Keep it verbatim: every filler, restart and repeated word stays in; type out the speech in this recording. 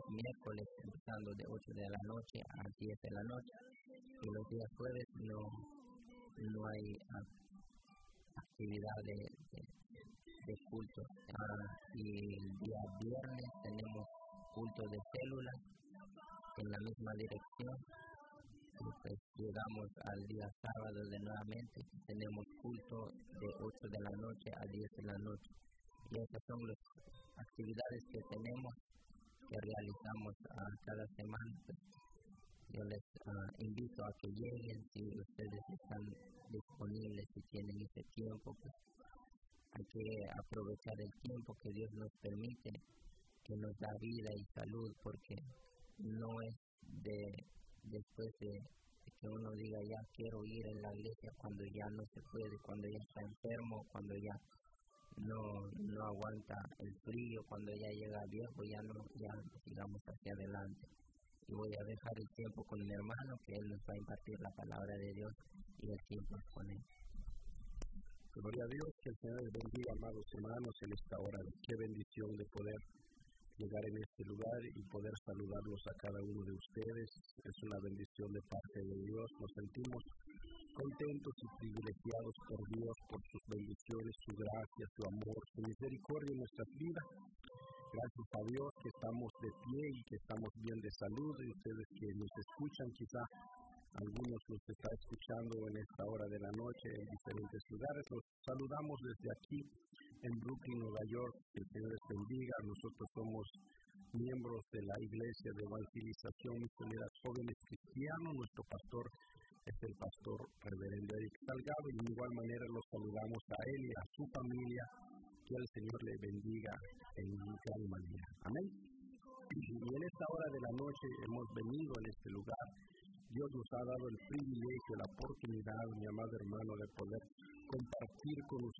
miércoles empezando de ocho de la noche a diez de la noche, y los días jueves no, no hay uh, actividad de, de, de culto. Uh, y el día viernes tenemos culto de células en la misma dirección. Y pues llegamos al día sábado de nuevamente, tenemos culto de ocho de la noche a diez de la noche. Y esas son las actividades que tenemos, que realizamos uh, cada semana. Pues, yo les uh, invito a que lleguen, si ustedes están disponibles, si tienen ese tiempo, pues hay que aprovechar el tiempo que Dios nos permite, que nos da vida y salud, porque no es de después de, de que uno diga ya quiero ir en la iglesia cuando ya no se puede, cuando ya está enfermo, cuando ya no no aguanta el frío, cuando ya llega viejo, ya no, ya sigamos hacia adelante. Y voy a dejar el tiempo con mi hermano, que él nos va a impartir la palabra de Dios, y el tiempo es con él. Gloria a Dios, que el Señor les bendiga, amados hermanos, en esta hora. Qué bendición de poder llegar en este lugar y poder saludarlos a cada uno de ustedes. Es una bendición de parte de Dios. Nos sentimos contentos y privilegiados por Dios, por sus bendiciones, su gracia, su amor, su misericordia en nuestras vidas. Gracias a Dios que estamos de pie y que estamos bien de salud. Y ustedes que nos escuchan, quizá algunos los está escuchando en esta hora de la noche en diferentes lugares. Los saludamos desde aquí en Brooklyn, Nueva York. Que el Señor les bendiga. Nosotros somos miembros de la Iglesia de Evangelización Misionera Jóvenes Cristianos. Nuestro pastor es el pastor reverendo Eric Salgado, y de igual manera los saludamos a él y a su familia. Que el Señor le bendiga en gran manera. Amén. Y en esta hora de la noche hemos venido en este lugar. Dios nos ha dado el privilegio, la oportunidad, mi amado hermano, de poder compartir con